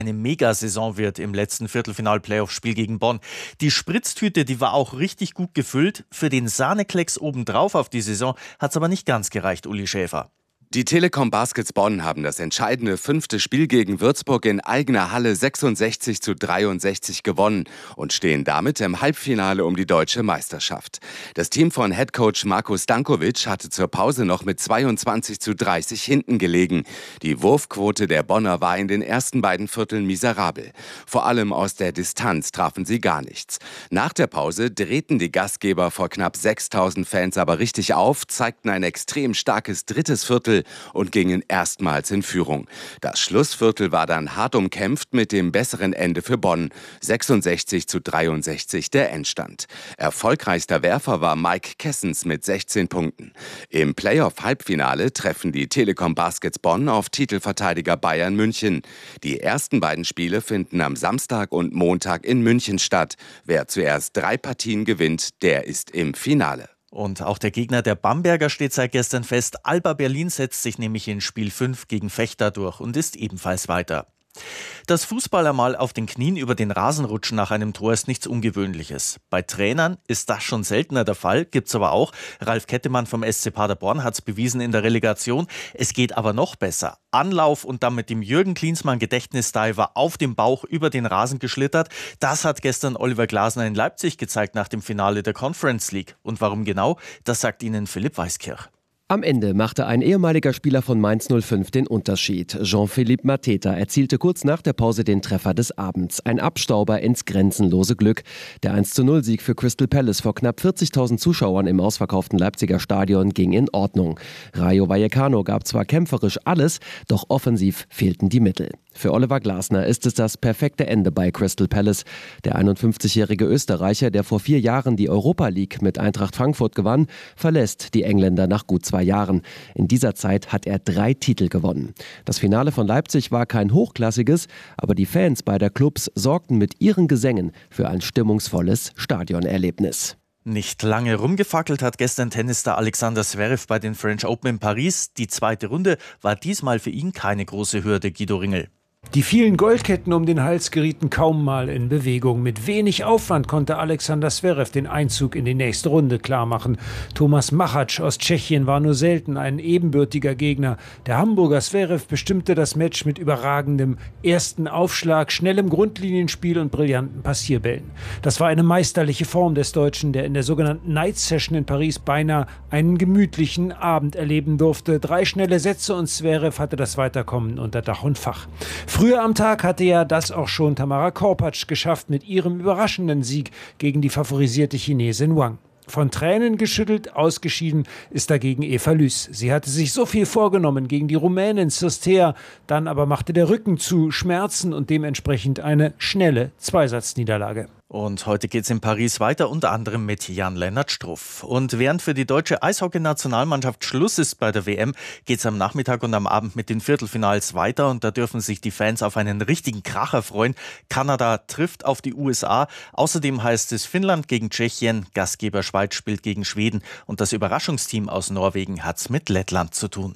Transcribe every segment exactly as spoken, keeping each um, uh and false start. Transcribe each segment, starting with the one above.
eine Megasaison wird im letzten Viertelfinal-Playoff-Spiel gegen Bonn. Die Spritztüte, die war auch richtig gut gefüllt. Für den Sahneklecks obendrauf auf die Saison hat es aber nicht ganz gereicht, Uli Schäfer. Die Telekom Baskets Bonn haben das entscheidende fünfte Spiel gegen Würzburg in eigener Halle sechsundsechzig zu dreiundsechzig gewonnen und stehen damit im Halbfinale um die deutsche Meisterschaft. Das Team von Headcoach Marko Stankovic hatte zur Pause noch mit zweiundzwanzig zu dreißig hinten gelegen. Die Wurfquote der Bonner war in den ersten beiden Vierteln miserabel. Vor allem aus der Distanz trafen sie gar nichts. Nach der Pause drehten die Gastgeber vor knapp sechstausend Fans aber richtig auf, zeigten ein extrem starkes drittes Viertel und gingen erstmals in Führung. Das Schlussviertel war dann hart umkämpft mit dem besseren Ende für Bonn. sechsundsechzig zu dreiundsechzig der Endstand. Erfolgreichster Werfer war Mike Kessens mit sechzehn Punkten. Im Playoff-Halbfinale treffen die Telekom Baskets Bonn auf Titelverteidiger Bayern München. Die ersten beiden Spiele finden am Samstag und Montag in München statt. Wer zuerst drei Partien gewinnt, der ist im Finale. Und auch der Gegner der Bamberger steht seit gestern fest. Alba Berlin setzt sich nämlich in Spiel fünf gegen Vechta durch und ist ebenfalls weiter. Dass Fußballer mal auf den Knien über den Rasen rutschen nach einem Tor ist nichts Ungewöhnliches. Bei Trainern ist das schon seltener der Fall, gibt's aber auch. Ralf Kettemann vom S C Paderborn hat's bewiesen in der Relegation. Es geht aber noch besser. Anlauf und dann mit dem Jürgen Klinsmann Gedächtnisdiver auf dem Bauch über den Rasen geschlittert. Das hat gestern Oliver Glasner in Leipzig gezeigt nach dem Finale der Conference League. Und warum genau? Das sagt Ihnen Philipp Weiskirch. Am Ende machte ein ehemaliger Spieler von Mainz null fünf den Unterschied. Jean-Philippe Mateta erzielte kurz nach der Pause den Treffer des Abends. Ein Abstauber ins grenzenlose Glück. Der eins zu null Sieg für Crystal Palace vor knapp vierzigtausend Zuschauern im ausverkauften Leipziger Stadion ging in Ordnung. Rayo Vallecano gab zwar kämpferisch alles, doch offensiv fehlten die Mittel. Für Oliver Glasner ist es das perfekte Ende bei Crystal Palace. Der einundfünfzigjährige Österreicher, der vor vier Jahren die Europa League mit Eintracht Frankfurt gewann, verlässt die Engländer nach gut zwei Jahren. In dieser Zeit hat er drei Titel gewonnen. Das Finale von Leipzig war kein hochklassiges, aber die Fans beider Clubs sorgten mit ihren Gesängen für ein stimmungsvolles Stadionerlebnis. Nicht lange rumgefackelt hat gestern Tennisstar Alexander Zverev bei den French Open in Paris. Die zweite Runde war diesmal für ihn keine große Hürde, Guido Ringel. Die vielen Goldketten um den Hals gerieten kaum mal in Bewegung. Mit wenig Aufwand konnte Alexander Zverev den Einzug in die nächste Runde klarmachen. Thomas Machac aus Tschechien war nur selten ein ebenbürtiger Gegner. Der Hamburger Zverev bestimmte das Match mit überragendem ersten Aufschlag, schnellem Grundlinienspiel und brillanten Passierbällen. Das war eine meisterliche Form des Deutschen, der in der sogenannten Night Session in Paris beinahe einen gemütlichen Abend erleben durfte. Drei schnelle Sätze und Zverev hatte das Weiterkommen unter Dach und Fach. Früher am Tag hatte ja das auch schon Tamara Korpatsch geschafft mit ihrem überraschenden Sieg gegen die favorisierte Chinesin Wang. Von Tränen geschüttelt, ausgeschieden ist dagegen Eva Lys. Sie hatte sich so viel vorgenommen gegen die Rumänin Cirstea, dann aber machte der Rücken zu, Schmerzen und dementsprechend eine schnelle Zweisatzniederlage. Und heute geht's in Paris weiter, unter anderem mit Jan-Lennart Struff. Und während für die deutsche Eishockey-Nationalmannschaft Schluss ist bei der W M, geht's am Nachmittag und am Abend mit den Viertelfinals weiter. Und da dürfen sich die Fans auf einen richtigen Kracher freuen. Kanada trifft auf die U S A. Außerdem heißt es Finnland gegen Tschechien, Gastgeber Schweiz spielt gegen Schweden. Und das Überraschungsteam aus Norwegen hat's mit Lettland zu tun.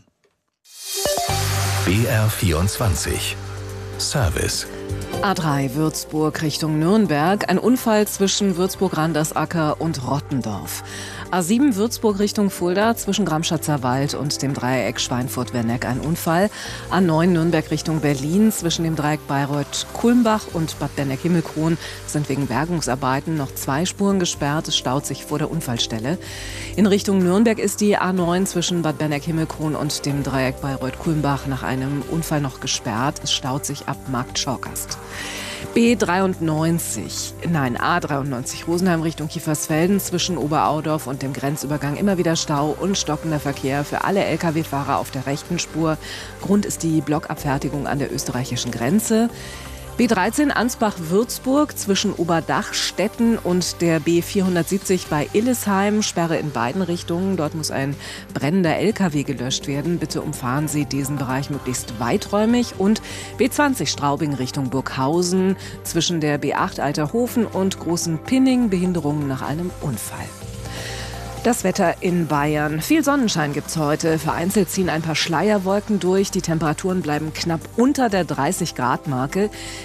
B R vierundzwanzig Service. A drei Würzburg Richtung Nürnberg. Ein Unfall zwischen Würzburg-Randersacker und Rottendorf. A sieben Würzburg Richtung Fulda zwischen Gramschatzer Wald und dem Dreieck Schweinfurt-Werneck ein Unfall. A neun Nürnberg Richtung Berlin zwischen dem Dreieck Bayreuth-Kulmbach und Bad Berneck-Himmelkron sind wegen Bergungsarbeiten noch zwei Spuren gesperrt. Es staut sich vor der Unfallstelle. In Richtung Nürnberg ist die A neun zwischen Bad Berneck-Himmelkron und dem Dreieck Bayreuth-Kulmbach nach einem Unfall noch gesperrt. Es staut sich ab Markt Schorgast. B dreiundneunzig, nein A dreiundneunzig Rosenheim Richtung Kiefersfelden zwischen Oberaudorf und dem Grenzübergang immer wieder Stau und stockender Verkehr für alle L K W-Fahrer auf der rechten Spur. Grund ist die Blockabfertigung an der österreichischen Grenze. B dreizehn Ansbach-Würzburg zwischen Oberdachstetten und der B vierhundertsiebzig bei Illesheim. Sperre in beiden Richtungen. Dort muss ein brennender L K W gelöscht werden. Bitte umfahren Sie diesen Bereich möglichst weiträumig. Und B zwanzig Straubing Richtung Burghausen zwischen der B acht Alterhofen und Großen Pinning. Behinderungen nach einem Unfall. Das Wetter in Bayern. Viel Sonnenschein gibt's heute. Vereinzelt ziehen ein paar Schleierwolken durch. Die Temperaturen bleiben knapp unter der dreißig Grad Marke.